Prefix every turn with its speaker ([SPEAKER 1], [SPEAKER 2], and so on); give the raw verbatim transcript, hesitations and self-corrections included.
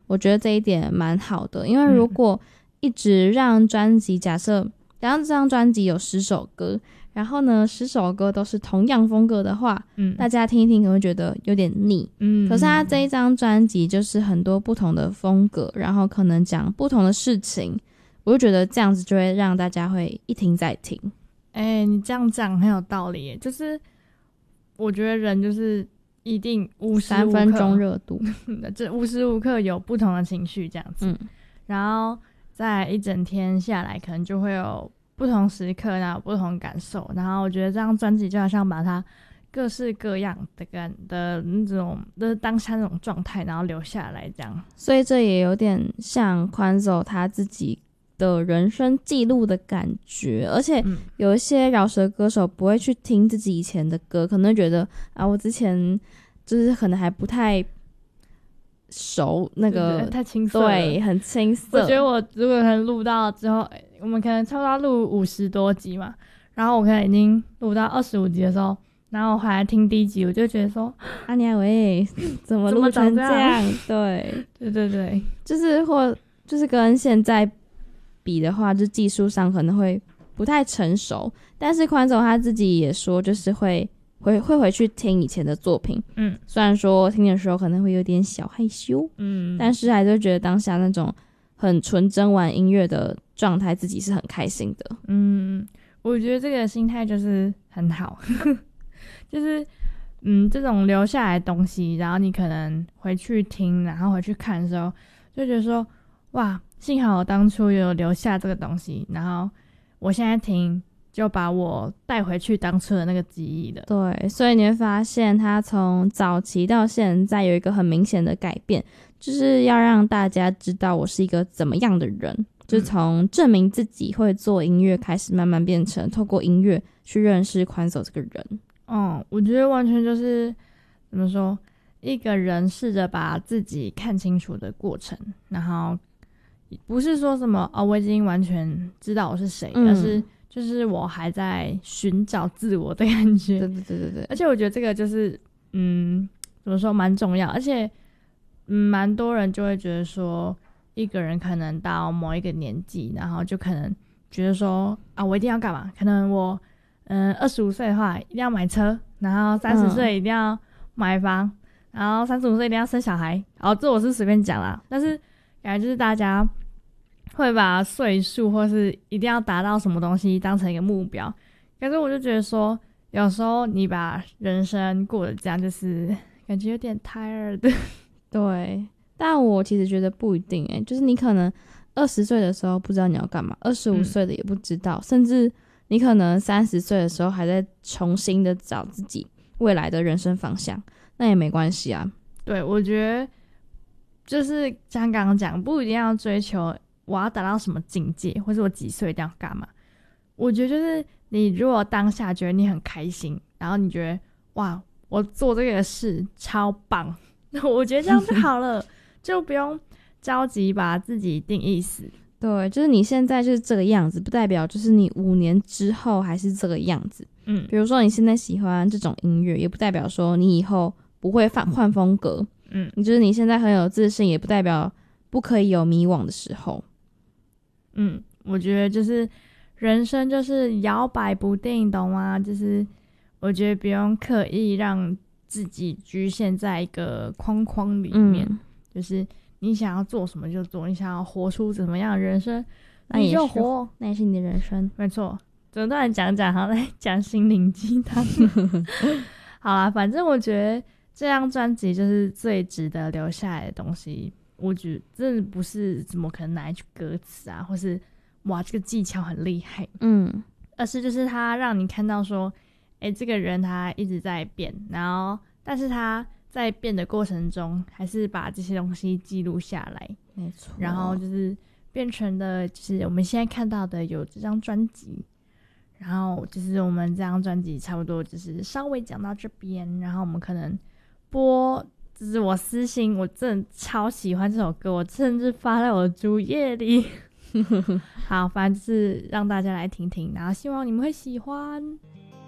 [SPEAKER 1] 我觉得这一点蛮好的，因为如果一直让专辑，假设假设这张专辑有十首歌，然后呢十首歌都是同样风格的话，嗯，大家听一听可能会觉得有点腻，嗯，可是他这一张专辑就是很多不同的风格，然后可能讲不同的事情，我就觉得这样子就会让大家会一听再听。
[SPEAKER 2] 哎、欸，你这样讲很有道理耶，就是我觉得人就是一定无时无刻
[SPEAKER 1] 三分钟热度
[SPEAKER 2] 这无时无刻有不同的情绪这样子，嗯，然后在一整天下来可能就会有不同时刻然后不同感受，然后我觉得这张专辑就好像把它各式各样的感的那种的当下那种状态然后留下来这样，
[SPEAKER 1] 所以这也有点像Quanzo他自己的人生记录的感觉，而且有一些饶舌歌手不会去听自己以前的歌，可能会觉得啊，我之前就是可能还不太熟那个，
[SPEAKER 2] 对对太青涩了，
[SPEAKER 1] 对，很青涩。
[SPEAKER 2] 我觉得我如果可能录到之后，我们可能差不多录五十多集嘛，然后我可能已经录到二十五集的时候，然后我回来听第一集，我就觉得说，
[SPEAKER 1] 阿尼亚喂，怎么录成这样？对，
[SPEAKER 2] 对对对，
[SPEAKER 1] 就是或就是跟现在比的话，就技术上可能会不太成熟，但是宽总他自己也说，就是会会会回去听以前的作品，嗯，虽然说听的时候可能会有点小害羞，嗯，但是还是会觉得当下那种很纯真玩音乐的状态，自己是很开心的。
[SPEAKER 2] 嗯，我觉得这个心态就是很好，就是嗯，这种留下来的东西，然后你可能回去听，然后回去看的时候，就觉得说，哇。幸好我当初有留下这个东西，然后我现在听就把我带回去当初的那个记忆了。
[SPEAKER 1] 对，所以你会发现他从早期到现在有一个很明显的改变，就是要让大家知道我是一个怎么样的人，嗯，就從证明自己会做音乐开始慢慢变成透过音乐去认识Quanzo这个人。
[SPEAKER 2] 嗯，我觉得完全就是怎么说，一个人试着把自己看清楚的过程，然后不是说什么哦，我已经完全知道我是谁，嗯，而是就是我还在寻找自我的感觉。
[SPEAKER 1] 对对对对对。
[SPEAKER 2] 而且我觉得这个就是嗯，怎么说蛮重要，而且嗯，蛮多人就会觉得说，一个人可能到某一个年纪，然后就可能觉得说啊，我一定要干嘛？可能我嗯二十五岁的话一定要买车，然后三十岁一定要买房，嗯，然后三十五岁一定要生小孩。哦，这我是随便讲啦，但是感觉就是大家会把岁数或是一定要达到什么东西当成一个目标，可是我就觉得说，有时候你把人生过得这样，就是感觉有点 tired。
[SPEAKER 1] 对，但我其实觉得不一定欸，就是你可能二十岁的时候不知道你要干嘛，二十五岁的也不知道，嗯，甚至你可能三十岁的时候还在重新的找自己未来的人生方向，那也没关系啊。
[SPEAKER 2] 对，我觉得就是像刚刚讲，不一定要追求我要达到什么境界，或是我几岁一定要干嘛。我觉得就是你如果当下觉得你很开心，然后你觉得哇，我做这个事超棒，那我觉得这样就好了，就不用着急把自己定义死。
[SPEAKER 1] 对，就是你现在就是这个样子，不代表就是你五年之后还是这个样子。嗯，比如说你现在喜欢这种音乐，也不代表说你以后不会换换风格。嗯，你就是你现在很有自信，也不代表不可以有迷惘的时候。
[SPEAKER 2] 嗯，我觉得就是人生就是摇摆不定，懂吗？就是我觉得不用刻意让自己局限在一个框框里面，嗯，就是你想要做什么就做，你想要活出怎么样的人生，你就活，
[SPEAKER 1] 那也是你的人生。
[SPEAKER 2] 没错，整段讲讲好像在讲心灵鸡汤。好啦，反正我觉得这张专辑就是最值得留下来的东西。我觉得真的不是怎么可能拿一句歌词啊，或是哇这个技巧很厉害，嗯，而是就是他让你看到说，哎，这个人他一直在变，然后但是他在变的过程中，还是把这些东西记录下来，
[SPEAKER 1] 没错，
[SPEAKER 2] 然后就是变成的，就是我们现在看到的有这张专辑，然后就是我们这张专辑差不多就是稍微讲到这边，然后我们可能播。就是我私心，我真的超喜欢这首歌，我甚至发在我的主页里。好，反正就是让大家来听听，然后希望你们会喜欢。